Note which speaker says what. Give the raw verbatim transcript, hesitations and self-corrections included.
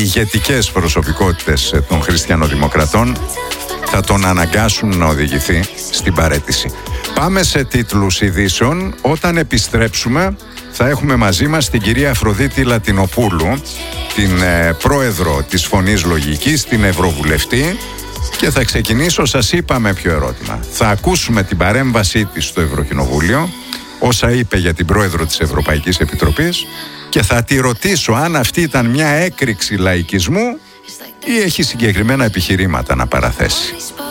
Speaker 1: ηγετικές προσωπικότητες των χριστιανοδημοκρατών θα τον αναγκάσουν να οδηγηθεί στην παραίτηση. Πάμε σε τίτλους ειδήσεων. Όταν επιστρέψουμε θα έχουμε μαζί μας την κυρία Αφροδίτη Λατινοπούλου, την ε, πρόεδρο της Φωνής Λογικής, την Ευρωβουλευτή, και θα ξεκινήσω, σας είπα, με ποιο ερώτημα. Θα ακούσουμε την παρέμβασή της στο Ευρωκοινοβούλιο, όσα είπε για την πρόεδρο της Ευρωπαϊκής Επιτροπής, και θα τη ρωτήσω αν αυτή ήταν μια έκρηξη λαϊκισμού ή έχει συγκεκριμένα επιχειρήματα να παραθέσει.